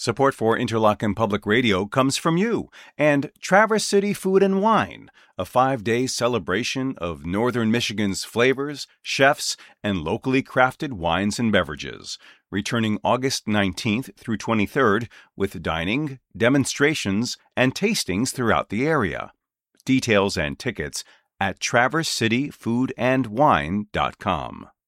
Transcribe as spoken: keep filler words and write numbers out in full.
Support for Interlochen Public Radio comes from you and Traverse City Food and Wine, a five-day celebration of Northern Michigan's flavors, chefs, and locally crafted wines and beverages, returning August nineteenth through twenty-third with dining, demonstrations, and tastings throughout the area. Details and tickets at traverse city food and wine dot com.